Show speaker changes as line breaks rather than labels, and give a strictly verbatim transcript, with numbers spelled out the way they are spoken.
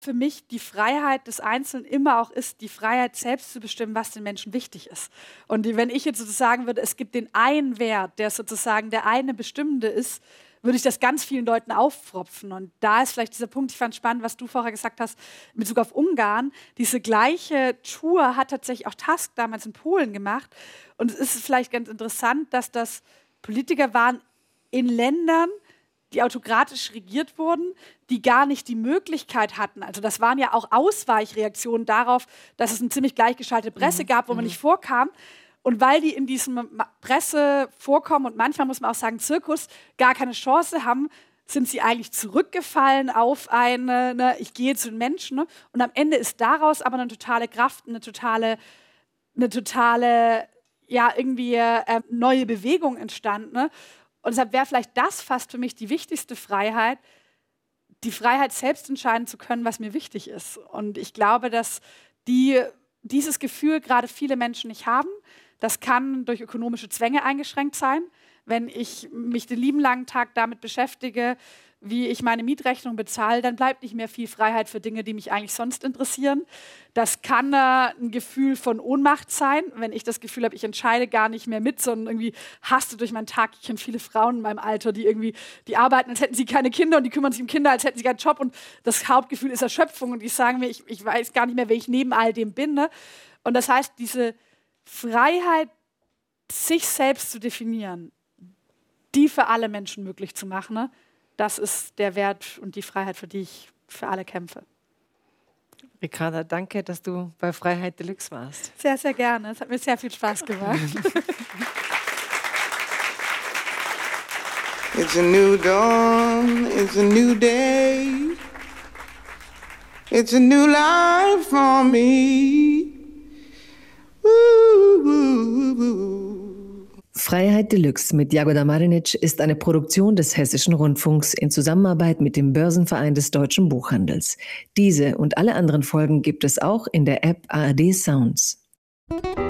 für mich die Freiheit des Einzelnen immer auch ist, die Freiheit selbst zu bestimmen, was den Menschen wichtig ist. Und die, wenn ich jetzt sozusagen würde, es gibt den einen Wert, der sozusagen der eine bestimmende ist, würde ich das ganz vielen Leuten aufpfropfen. Und da ist vielleicht dieser Punkt, ich fand spannend, was du vorher gesagt hast, in Bezug auf Ungarn. Diese gleiche Tour hat tatsächlich auch Tusk damals in Polen gemacht. Und es ist vielleicht ganz interessant, dass das Politiker waren in Ländern, die autokratisch regiert wurden, die gar nicht die Möglichkeit hatten. Also das waren ja auch Ausweichreaktionen darauf, dass es eine ziemlich gleichgeschaltete Presse mhm. gab, wo man nicht vorkam. Und weil die in diesem Presse vorkommen und manchmal muss man auch sagen, Zirkus, gar keine Chance haben, sind sie eigentlich zurückgefallen auf eine, ne, ich gehe zu den Menschen. Ne? Und am Ende ist daraus aber eine totale Kraft, eine totale, eine totale, ja, irgendwie äh, neue Bewegung entstanden. Ne? Und deshalb wäre vielleicht das fast für mich die wichtigste Freiheit, die Freiheit, selbst entscheiden zu können, was mir wichtig ist. Und ich glaube, dass die, dieses Gefühl gerade viele Menschen nicht haben. Das kann durch ökonomische Zwänge eingeschränkt sein. Wenn ich mich den lieben langen Tag damit beschäftige, wie ich meine Mietrechnung bezahle, dann bleibt nicht mehr viel Freiheit für Dinge, die mich eigentlich sonst interessieren. Das kann äh, ein Gefühl von Ohnmacht sein, wenn ich das Gefühl habe, ich entscheide gar nicht mehr mit, sondern irgendwie haste durch meinen Tag. Ich kenne viele Frauen in meinem Alter, die irgendwie, die arbeiten, als hätten sie keine Kinder und die kümmern sich um Kinder, als hätten sie keinen Job und das Hauptgefühl ist Erschöpfung und die sagen mir, ich, ich weiß gar nicht mehr, wer ich neben all dem bin. Ne? Und das heißt, diese Freiheit, sich selbst zu definieren, die für alle Menschen möglich zu machen, ne? Das ist der Wert und die Freiheit, für die ich für alle kämpfe.
Ricarda, danke, dass du bei Freiheit Deluxe warst.
Sehr, sehr gerne. Es hat mir sehr viel Spaß gemacht.
It's a new dawn, it's a new day. It's a new life for me. Ooh, ooh, ooh.
Freiheit Deluxe mit Jagoda Marinic ist eine Produktion des Hessischen Rundfunks in Zusammenarbeit mit dem Börsenverein des Deutschen Buchhandels. Diese und alle anderen Folgen gibt es auch in der App A R D Sounds.